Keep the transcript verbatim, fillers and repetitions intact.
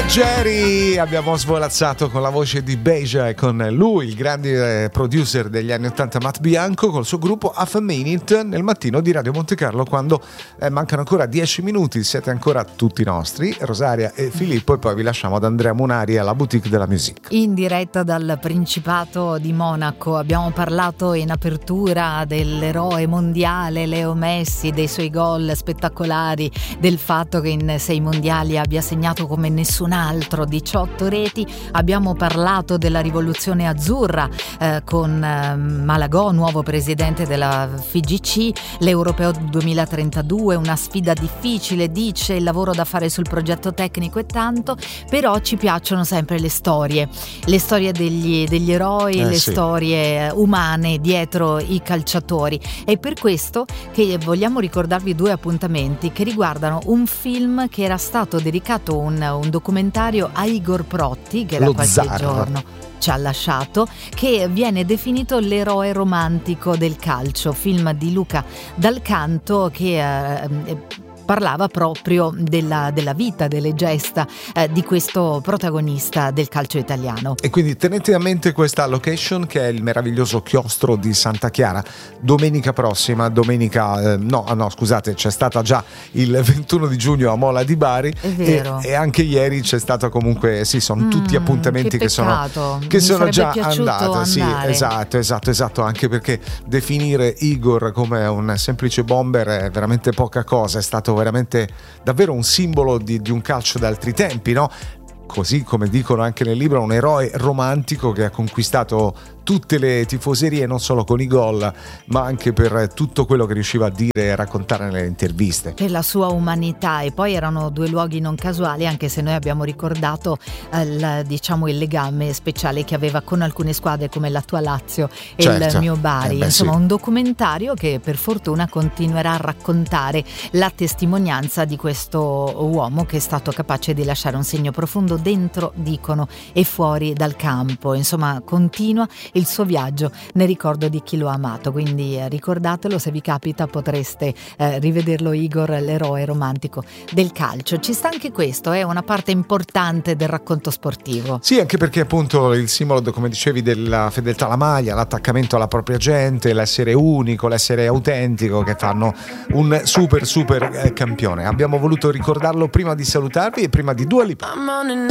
Leggeri, abbiamo svolazzato con la voce di Beja e con lui, il grande producer degli anni ottanta Matt Bianco, col suo gruppo Half a Minute nel mattino di Radio Monte Carlo, quando eh, mancano ancora dieci minuti, siete ancora tutti nostri, Rosaria e Filippo, e poi vi lasciamo ad Andrea Munari alla Boutique de la Musique. In diretta dal Principato di Monaco abbiamo parlato in apertura dell'eroe mondiale Leo Messi, dei suoi gol spettacolari, del fatto che in sei mondiali abbia segnato come nessun altro diciotto reti. Abbiamo parlato della rivoluzione azzurra eh, con eh, Malagò, nuovo presidente della F I G C, l'Europeo duemilatrentadue, una sfida difficile, dice, il lavoro da fare sul progetto tecnico e tanto, però ci piacciono sempre le storie, le storie degli, degli eroi, eh, le sì. storie umane dietro i calciatori. È per questo che vogliamo ricordarvi due appuntamenti che riguardano un film che era stato dedicato, un, un documentario a Igor Protti, che da Lo qualche zar. giorno ci ha lasciato, che viene definito l'eroe romantico del calcio, film di Luca Dal Canto che eh, parlava proprio della, della vita, delle gesta eh, di questo protagonista del calcio italiano. E quindi tenete a mente questa location, che è il meraviglioso chiostro di Santa Chiara. Domenica prossima, domenica eh, no, no scusate, c'è stata già il ventuno di giugno a Mola di Bari, È vero. E, e anche ieri c'è stato comunque, sì, sono tutti Mm, appuntamenti che che sono peccato. che Mi sono sarebbe già piaciuto andati. Sì, andare. esatto, esatto, esatto, anche perché definire Igor come un semplice bomber è veramente poca cosa, è stato veramente davvero un simbolo di, di un calcio d'altri tempi, no? Così come dicono anche nel libro, un eroe romantico che ha conquistato tutte le tifoserie, non solo con i gol, ma anche per tutto quello che riusciva a dire e raccontare nelle interviste. Per la sua umanità. E poi erano due luoghi non casuali, anche se noi abbiamo ricordato eh, il, diciamo il legame speciale che aveva con alcune squadre come la tua Lazio e Certo. il mio Bari. Eh beh, Insomma, sì. un documentario che per fortuna continuerà a raccontare la testimonianza di questo uomo che è stato capace di lasciare un segno profondo dentro, dicono, e fuori dal campo. Insomma, continua il suo viaggio nel ricordo di chi lo ha amato, quindi eh, ricordatelo, se vi capita potreste eh, rivederlo, Igor, l'eroe romantico del calcio. Ci sta anche questo, è una parte importante del racconto sportivo. Sì, anche perché appunto il simbolo, come dicevi, della fedeltà alla maglia, l'attaccamento alla propria gente, l'essere unico, l'essere autentico, che fanno un super super eh, campione. Abbiamo voluto ricordarlo prima di salutarvi e prima di Dua Lipa.